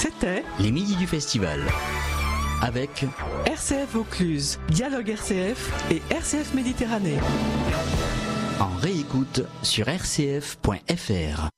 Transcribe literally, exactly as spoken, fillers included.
C'était les midis du festival avec R C F Vaucluse, Dialogue R C F et R C F Méditerranée. en réécoute sur r c f point f r.